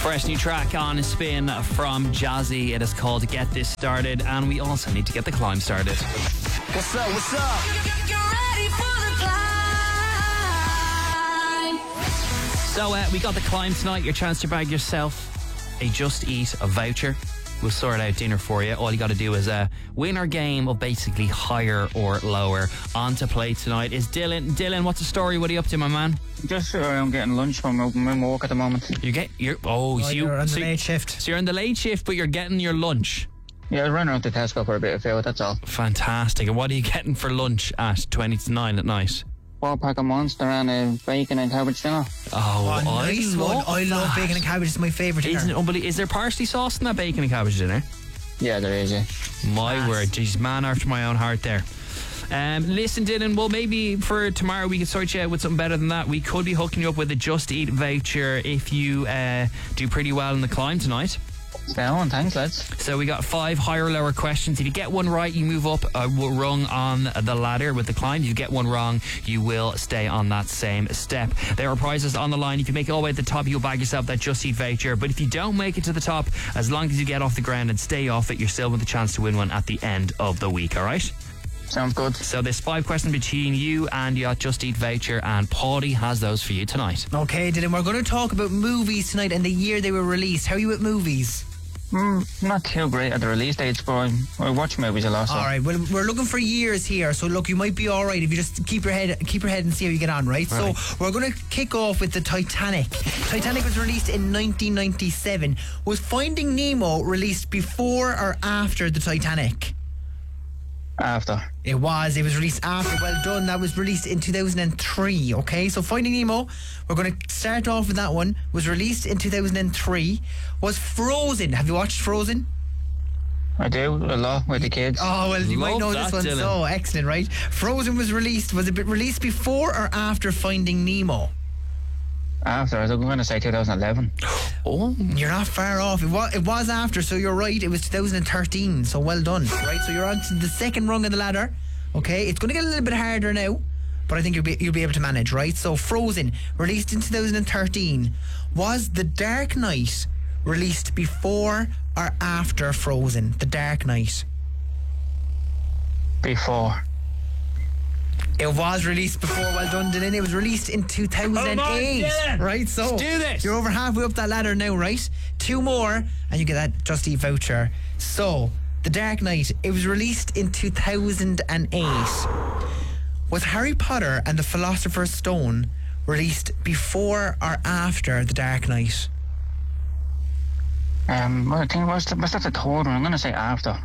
Fresh new track on Spin from Jazzy. It is called Get This Started, and we also need to get the climb started. What's up? What's up? You're ready for the climb. So we got the climb tonight. Your chance to bag yourself a Just Eat a voucher. We'll sort out dinner for you. All you got to do is win our game of basically higher or lower. On to play tonight is Dylan. Dylan, what's the story? What are you up to, my man? Just I'm getting lunch from my work at the moment. You're on the late shift. So you're on the late shift, but you're getting your lunch. Yeah, I run around to Tesco for a bit of food, that's all. Fantastic. And what are you getting for lunch at 20 to 9 at night? 4-pack of Monster and a bacon and cabbage dinner. Oh, nice one. I love bacon and cabbage. It's my favourite dinner. Isn't it unbelievable? Is there parsley sauce in that bacon and cabbage dinner? Yeah, there is, yeah. My word. Jeez, man after my own heart there. Listen, Dylan, well, maybe for tomorrow we could sort you out with something better than that. We could be hooking you up with a Just Eat voucher if you do pretty well in the climb tonight. Down, thanks, lads. So we got 5 higher or lower questions. If you get one right, you move up a rung on the ladder with the climb. If you get one wrong, you will stay on that same step. There are prizes on the line. If you make it all the way to the top, you'll bag yourself that Just Eat voucher. But if you don't make it to the top, as long as you get off the ground and stay off it, you're still with a chance to win one at the end of the week, all right? Sounds good. So there's 5 questions between you and your Just Eat voucher, and Paulie has those for you tonight. Okay, Dylan, we're going to talk about movies tonight and the year they were released. How are you at movies? Not too great at the release dates, but I watch movies a lot. So. Alright, well, we're looking for years here, so look, you might be alright if you just keep your head and see how you get on, right? So we're going to kick off with the Titanic. Titanic was released in 1997. Was Finding Nemo released before or after the Titanic? After. It was released after. Well done. That was released in 2003. Okay, so Finding Nemo, we're going to start off with that one, was released in 2003. Was Frozen, have you watched Frozen? I do, a lot with the kids. Oh, well, you might know this one. Dylan. So excellent, right? Frozen was it released before or after Finding Nemo? After, I was going to say 2011. Oh, you're not far off. It was after, so you're right. It was 2013, so well done. Right, so you're on to the second rung of the ladder. Okay, it's going to get a little bit harder now, but I think you'll be able to manage, right? So Frozen, released in 2013. Was The Dark Knight released before or after Frozen? The Dark Knight. Before. It was released before. Well done, Dylan. It was released in 2008. Right, so let's do this. You're over halfway up that ladder now, right? 2 more and you get that Just Eat voucher. So, The Dark Knight, it was released in 2008. Was Harry Potter and the Philosopher's Stone released before or after The Dark Knight? I think was that the third one? I'm going to say after.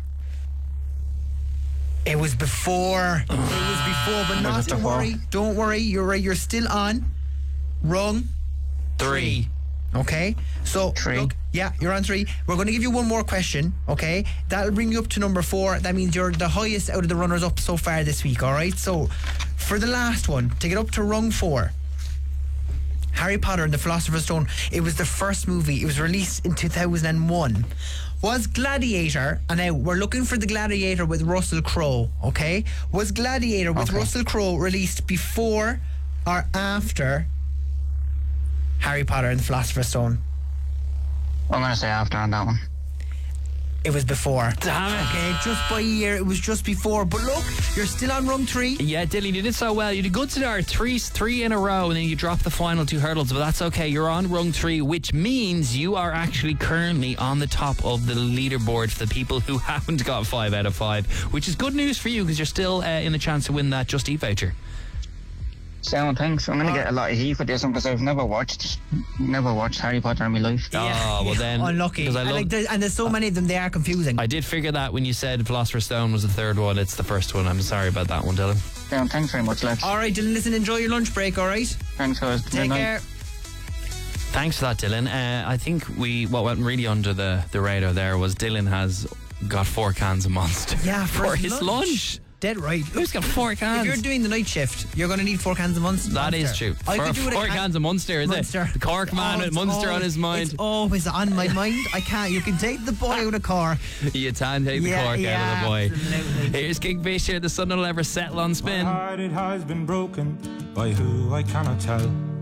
It was before. It was before, but not to worry. Don't worry. You're right. You're still on rung 3. Okay? So, 3. Look, yeah, you're on 3. We're going to give you one more question, okay? That'll bring you up to number 4. That means you're the highest out of the runners up so far this week, all right? So, for the last one, to get up to rung 4, Harry Potter and the Philosopher's Stone, it was the first movie. It was released in 2001. Was Gladiator, and now we're looking for the Gladiator with Russell Crowe, okay? Was Gladiator with Russell Crowe released before or after Harry Potter and the Philosopher's Stone? I'm going to say after on that one. It was before. Damn it. Okay, just by a year, it was just before. But look, you're still on rung 3. yeah, Dylan, you did so well. You did a good start, three in a row, and then you dropped the final 2 hurdles, but that's okay. You're on rung 3, which means you are actually currently on the top of the leaderboard for the people who haven't got 5 out of 5, which is good news for you because you're still in the chance to win that Just Eat voucher. Sound, thanks. I'm going to get a lot of heat for this one because I've never watched Harry Potter in my life. Oh, well then. Unlucky. And there's so many of them, they are confusing. I did figure that when you said Philosopher's Stone was the third one. It's the first one. I'm sorry about that one, Dylan. Sound, thanks very much, lads. All right, Dylan, listen, enjoy your lunch break, all right? Thanks, guys. Take care. Thanks for that, Dylan. I think what went really under the radar there was Dylan has got 4 cans of Monster. Yeah, for his lunch. Dead right. Who's got 4 cans? If you're doing the night shift, you're going to need 4 cans of Monster. That is true. I could do it 4 cans of Munster, is Munster. it? The Cork man with Munster on his mind. It's always on my mind. I can't. You can take the boy out of Cork. You can take the Cork out of the boy. Absolutely. Here's Kingfish here. The sun will never settle on Spin. My heart, it has been broken by who I cannot tell.